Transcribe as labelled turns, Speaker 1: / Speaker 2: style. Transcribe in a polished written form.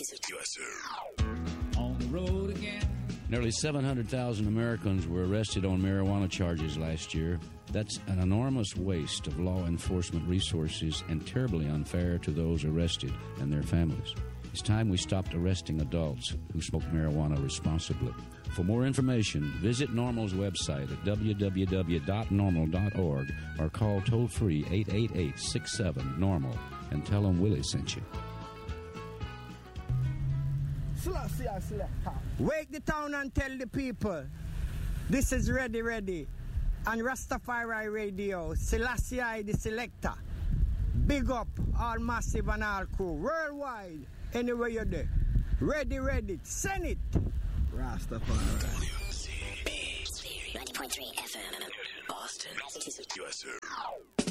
Speaker 1: Yes, sir.
Speaker 2: On the road again.
Speaker 3: Nearly 700,000 Americans were arrested on marijuana charges last year. That's an enormous waste of law enforcement resources and terribly unfair to those arrested and their families. It's time we stopped arresting adults who smoke marijuana responsibly. For more information, visit NORML's website at www.normal.org or call toll-free 888-67-NORMAL and tell them Willie sent you.
Speaker 4: Wake the town and tell the people. This is Ready. And Rastafari Radio, Selassie I, the selector. Big up all Massive and all crew. Worldwide, anywhere you're there. Ready. Send it.
Speaker 1: Rastafari. WCB 90.3 FM. Boston. Yes, sir.